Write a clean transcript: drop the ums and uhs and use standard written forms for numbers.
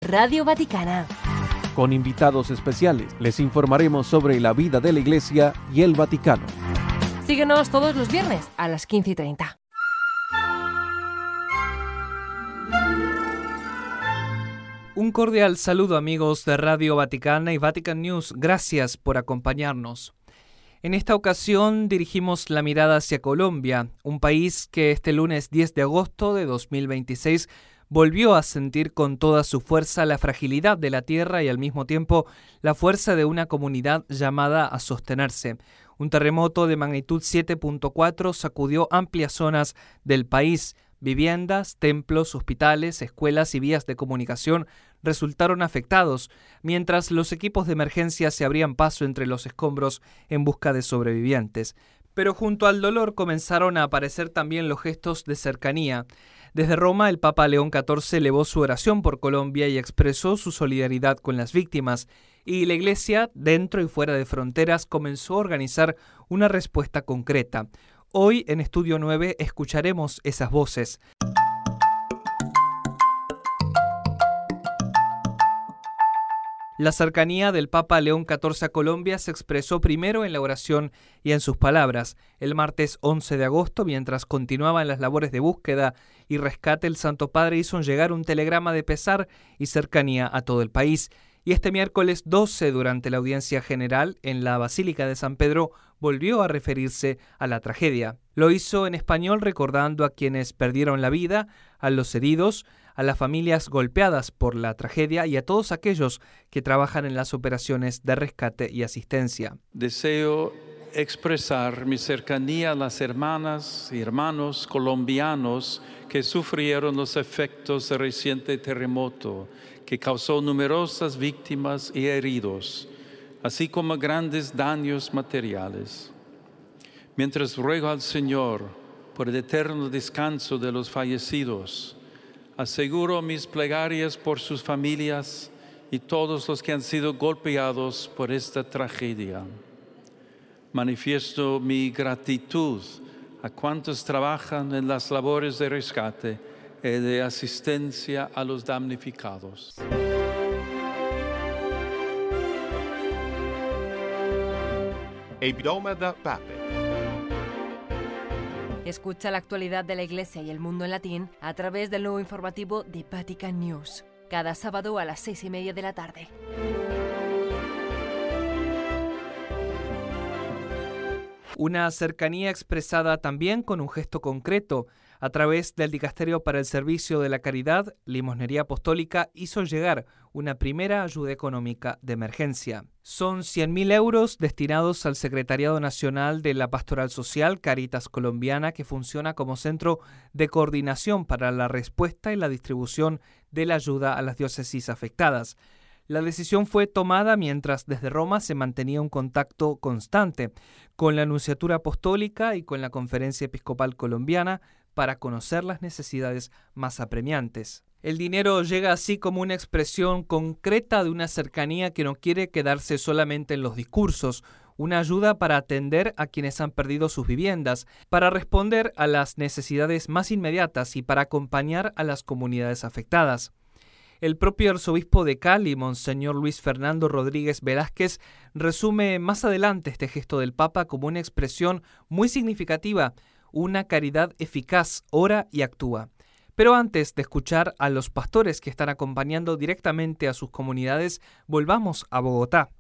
Radio Vaticana. Con invitados especiales les informaremos sobre la vida de la Iglesia y el Vaticano. Síguenos todos los viernes a las 15:30. Un cordial saludo, amigos de Radio Vaticana y Vatican News. Gracias por acompañarnos. En esta ocasión dirigimos la mirada hacia Colombia, un país que este lunes 10 de agosto de 2026 volvió a sentir con toda su fuerza la fragilidad de la tierra y al mismo tiempo la fuerza de una comunidad llamada a sostenerse. Un terremoto de magnitud 7.4 sacudió amplias zonas del país. Viviendas, templos, hospitales, escuelas y vías de comunicación resultaron afectados, mientras los equipos de emergencia se abrían paso entre los escombros en busca de sobrevivientes. Pero junto al dolor comenzaron a aparecer también los gestos de cercanía. Desde Roma, el Papa León XIV elevó su oración por Colombia y expresó su solidaridad con las víctimas. Y la Iglesia, dentro y fuera de fronteras, comenzó a organizar una respuesta concreta. Hoy, en Estudio 9, escucharemos esas voces. La cercanía del Papa León XIV a Colombia se expresó primero en la oración y en sus palabras. El martes 11 de agosto, mientras continuaban las labores de búsqueda y rescate, el Santo Padre hizo llegar un telegrama de pesar y cercanía a todo el país. Y este miércoles 12, durante la audiencia general en la Basílica de San Pedro, volvió a referirse a la tragedia. Lo hizo en español recordando a quienes perdieron la vida, a los heridos, a las familias golpeadas por la tragedia y a todos aquellos que trabajan en las operaciones de rescate y asistencia. Deseo expresar mi cercanía a las hermanas y hermanos colombianos que sufrieron los efectos del reciente terremoto, que causó numerosas víctimas y heridos, así como grandes daños materiales. Mientras ruego al Señor por el eterno descanso de los fallecidos, aseguro mis plegarias por sus familias y todos los que han sido golpeados por esta tragedia. Manifiesto mi gratitud a cuantos trabajan en las labores de rescate y de asistencia a los damnificados. Escucha la actualidad de la Iglesia y el mundo en latín a través del nuevo informativo de Vatican News, cada sábado a las 6:30 de la tarde. Una cercanía expresada también con un gesto concreto. A través del Dicasterio para el Servicio de la Caridad, Limosnería Apostólica hizo llegar una primera ayuda económica de emergencia. Son 100.000 euros destinados al Secretariado Nacional de la Pastoral Social Caritas Colombiana, que funciona como centro de coordinación para la respuesta y la distribución de la ayuda a las diócesis afectadas. La decisión fue tomada mientras desde Roma se mantenía un contacto constante con la Nunciatura Apostólica y con la Conferencia Episcopal Colombiana para conocer las necesidades más apremiantes. El dinero llega así como una expresión concreta de una cercanía que no quiere quedarse solamente en los discursos, una ayuda para atender a quienes han perdido sus viviendas, para responder a las necesidades más inmediatas y para acompañar a las comunidades afectadas. El propio arzobispo de Cali, Monseñor Luis Fernando Rodríguez Velázquez, resume más adelante este gesto del Papa como una expresión muy significativa, una caridad eficaz, ora y actúa. Pero antes de escuchar a los pastores que están acompañando directamente a sus comunidades, volvamos a Bogotá.